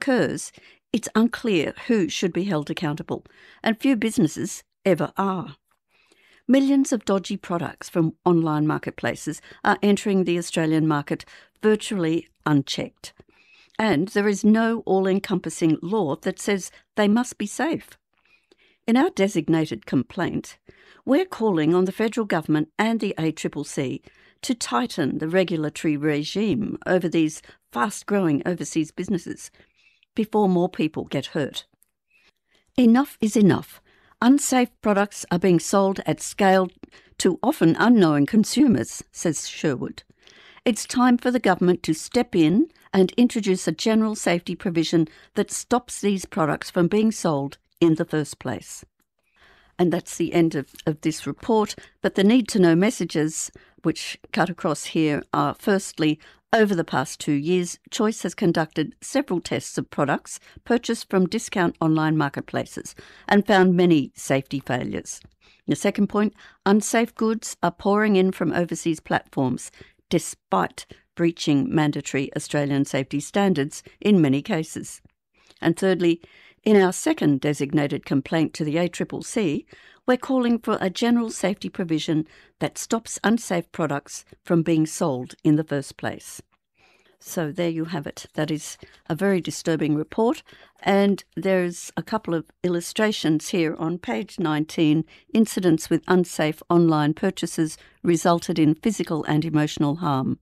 occurs, it's unclear who should be held accountable, and few businesses ever are. Millions of dodgy products from online marketplaces are entering the Australian market virtually unchecked. And there is no all-encompassing law that says they must be safe. In our designated complaint, we're calling on the federal government and the ACCC to tighten the regulatory regime over these fast-growing overseas businesses before more people get hurt. Enough is enough. Unsafe products are being sold at scale to often unknown consumers, says Sherwood. It's time for the government to step in and introduce a general safety provision that stops these products from being sold in the first place. And that's the end of this report. But the need-to-know messages which cut across here are, firstly, over the past 2 years, Choice has conducted several tests of products purchased from discount online marketplaces and found many safety failures. The second point, unsafe goods are pouring in from overseas platforms, despite breaching mandatory Australian safety standards in many cases. And thirdly, in our second designated complaint to the ACCC, we're calling for a general safety provision that stops unsafe products from being sold in the first place. So there you have it. That is a very disturbing report. And there's a couple of illustrations here on page 19. Incidents with unsafe online purchases resulted in physical and emotional harm.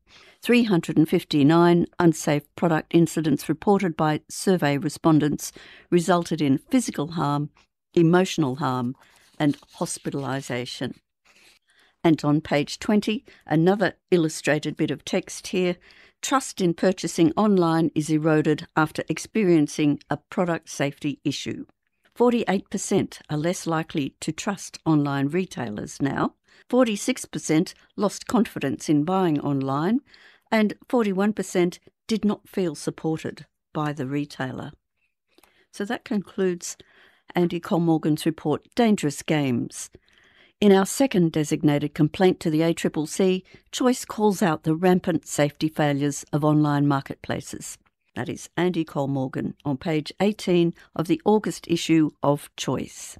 359 unsafe product incidents reported by survey respondents resulted in physical harm, emotional harm, and hospitalisation. And on page 20, another illustrated bit of text here. Trust in purchasing online is eroded after experiencing a product safety issue. 48% are less likely to trust online retailers now. 46% lost confidence in buying online, and 41% did not feel supported by the retailer. So that concludes Andy Colmorgan's report, Dangerous Games. In our second designated complaint to the ACCC, Choice calls out the rampant safety failures of online marketplaces. That is Andy Colmorgan on page 18 of the August issue of Choice.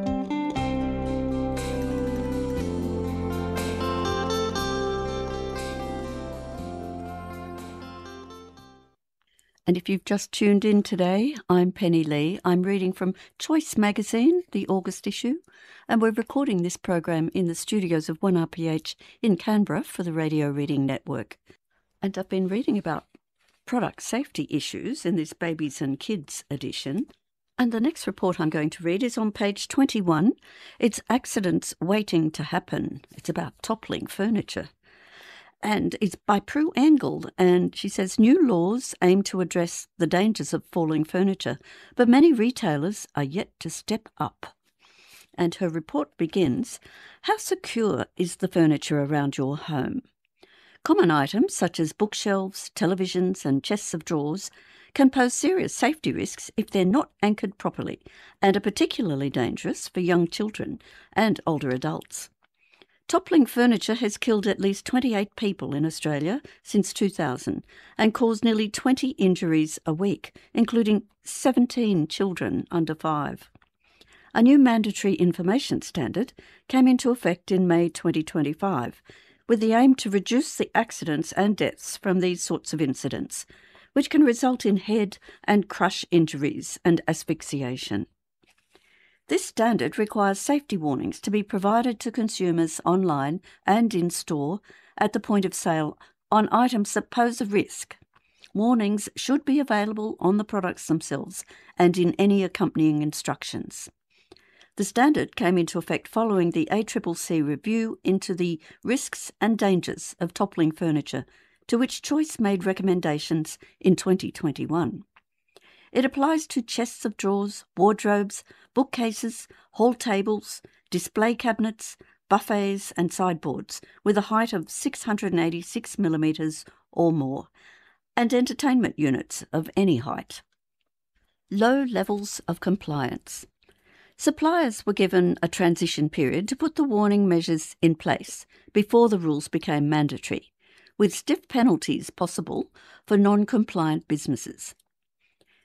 And if you've just tuned in today, I'm Penny Lee. I'm reading from Choice magazine, the August issue, and we're recording this program in the studios of 1RPH in Canberra for the Radio Reading Network. And I've been reading about product safety issues in this Babies and Kids edition. And the next report I'm going to read is on page 21. It's Accidents Waiting to Happen. It's about toppling furniture. And it's by Prue Engle, and she says new laws aim to address the dangers of falling furniture, but many retailers are yet to step up. And her report begins, how secure is the furniture around your home? Common items such as bookshelves, televisions and chests of drawers can pose serious safety risks if they're not anchored properly, and are particularly dangerous for young children and older adults. Toppling furniture has killed at least 28 people in Australia since 2000 and caused nearly 20 injuries a week, including 17 children under 5. A new mandatory information standard came into effect in May 2025, with the aim to reduce the accidents and deaths from these sorts of incidents, which can result in head and crush injuries and asphyxiation. This standard requires safety warnings to be provided to consumers online and in store at the point of sale on items that pose a risk. Warnings should be available on the products themselves and in any accompanying instructions. The standard came into effect following the ACCC review into the risks and dangers of toppling furniture, to which Choice made recommendations in 2021. It applies to chests of drawers, wardrobes, bookcases, hall tables, display cabinets, buffets and sideboards with a height of 686 millimetres or more, and entertainment units of any height. Low levels of compliance. Suppliers were given a transition period to put the warning measures in place before the rules became mandatory, with stiff penalties possible for non-compliant businesses.